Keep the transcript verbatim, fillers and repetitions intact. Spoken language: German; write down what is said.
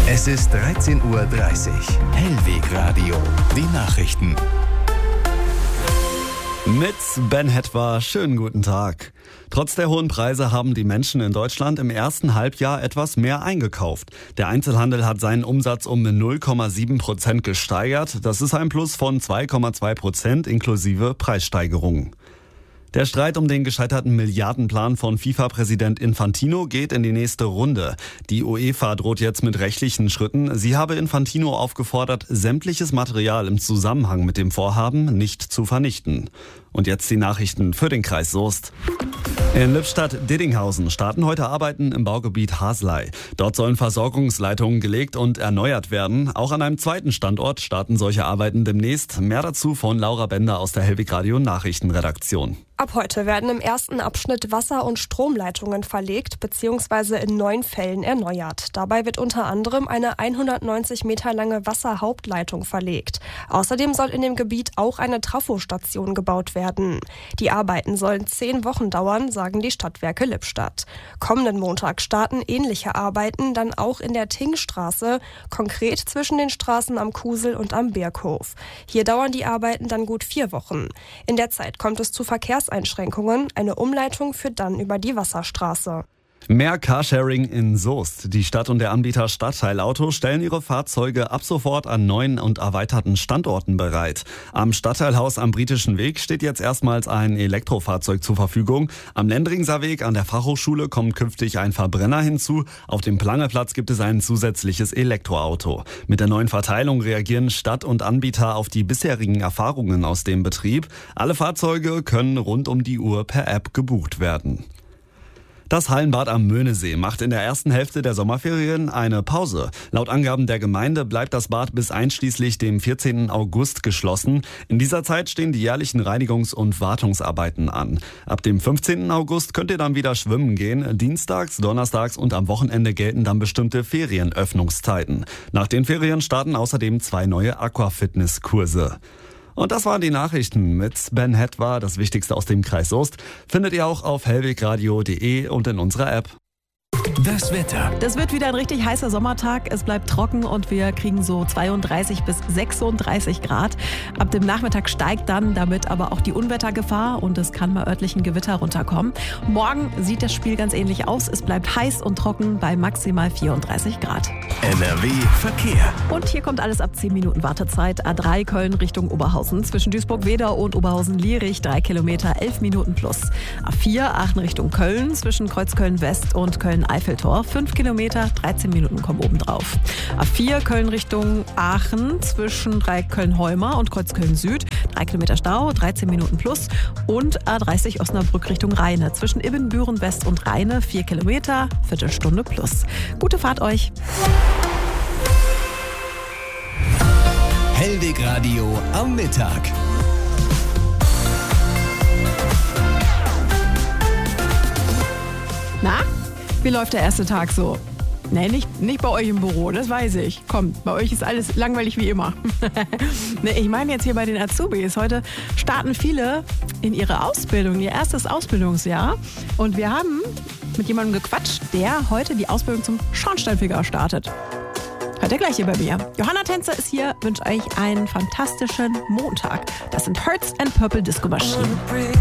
Es ist dreizehn Uhr dreißig. Hellweg Radio. Die Nachrichten. Mit Ben Hetwa, schönen guten Tag. Trotz der hohen Preise haben die Menschen in Deutschland im ersten Halbjahr etwas mehr eingekauft. Der Einzelhandel hat seinen Umsatz um null Komma sieben Prozent gesteigert. Das ist ein Plus von zwei Komma zwei Prozent inklusive Preissteigerungen. Der Streit um den gescheiterten Milliardenplan von FIFA-Präsident Infantino geht in die nächste Runde. Die UEFA droht jetzt mit rechtlichen Schritten. Sie habe Infantino aufgefordert, sämtliches Material im Zusammenhang mit dem Vorhaben nicht zu vernichten. Und jetzt die Nachrichten für den Kreis Soest. In Lippstadt-Diddinghausen starten heute Arbeiten im Baugebiet Haslei. Dort sollen Versorgungsleitungen gelegt und erneuert werden. Auch an einem zweiten Standort starten solche Arbeiten demnächst. Mehr dazu von Laura Bender aus der Hellweg Radio Nachrichtenredaktion. Ab heute werden im ersten Abschnitt Wasser- und Stromleitungen verlegt bzw. in neun Fällen erneuert. Dabei wird unter anderem eine hundertneunzig Meter lange Wasserhauptleitung verlegt. Außerdem soll in dem Gebiet auch eine Trafostation gebaut werden. Die Arbeiten sollen zehn Wochen dauern, sagen die Stadtwerke Lippstadt. Kommenden Montag starten ähnliche Arbeiten dann auch in der Tingstraße, konkret zwischen den Straßen am Kusel und am Berghof. Hier dauern die Arbeiten dann gut vier Wochen. In der Zeit kommt es zu Verkehrseinschränkungen. Eine Umleitung führt dann über die Wasserstraße. Mehr Carsharing in Soest. Die Stadt und der Anbieter Stadtteilauto stellen ihre Fahrzeuge ab sofort an neuen und erweiterten Standorten bereit. Am Stadtteilhaus am Britischen Weg steht jetzt erstmals ein Elektrofahrzeug zur Verfügung. Am Lendringser Weg an der Fachhochschule kommt künftig ein Verbrenner hinzu. Auf dem Plangeplatz gibt es ein zusätzliches Elektroauto. Mit der neuen Verteilung reagieren Stadt und Anbieter auf die bisherigen Erfahrungen aus dem Betrieb. Alle Fahrzeuge können rund um die Uhr per App gebucht werden. Das Hallenbad am Möhnesee macht in der ersten Hälfte der Sommerferien eine Pause. Laut Angaben der Gemeinde bleibt das Bad bis einschließlich dem vierzehnten August geschlossen. In dieser Zeit stehen die jährlichen Reinigungs- und Wartungsarbeiten an. Ab dem fünfzehnten August könnt ihr dann wieder schwimmen gehen. Dienstags, donnerstags und am Wochenende gelten dann bestimmte Ferienöffnungszeiten. Nach den Ferien starten außerdem zwei neue Aquafitness-Kurse. Und das waren die Nachrichten mit Ben Hetwa. Das Wichtigste aus dem Kreis Soest findet ihr auch auf hellwegradio punkt de und in unserer App. Das Wetter. Das wird wieder ein richtig heißer Sommertag. Es bleibt trocken und wir kriegen so zweiunddreißig bis sechsunddreißig Grad. Ab dem Nachmittag steigt dann damit aber auch die Unwettergefahr und es kann mal örtlich ein Gewitter runterkommen. Morgen sieht das Spiel ganz ähnlich aus. Es bleibt heiß und trocken bei maximal vierunddreißig Grad. N R W Verkehr. Und hier kommt alles ab zehn Minuten Wartezeit. A drei Köln Richtung Oberhausen. Zwischen Duisburg-Wedau und Oberhausen-Lierich drei Kilometer, elf Minuten plus. A vier Aachen Richtung Köln. Zwischen Kreuzköln-West und Köln-Eiffeltor. fünf Kilometer, dreizehn Minuten kommen oben drauf. A vier Köln Richtung Aachen. Zwischen Dreiköln-Heumer und Kreuzköln-Süd. drei Kilometer Stau, dreizehn Minuten plus. Und A dreißig Osnabrück Richtung Rheine. Zwischen Ibbenbüren-West und Rheine. vier Kilometer, Viertelstunde plus. Gute Fahrt euch. Hellweg Radio am Mittag. Na, wie läuft der erste Tag so? Nee, nicht, nicht bei euch im Büro, das weiß ich. Komm, bei euch ist alles langweilig wie immer. Nee, ich meine jetzt hier bei den Azubis. Heute starten viele in ihre Ausbildung, ihr erstes Ausbildungsjahr. Und wir haben mit jemandem gequatscht, der heute die Ausbildung zum Schornsteinfeger startet. Hört ihr gleich hier bei mir. Johanna Tänzer ist hier, wünsche euch einen fantastischen Montag. Das sind Hertz and Purple Disco Machine.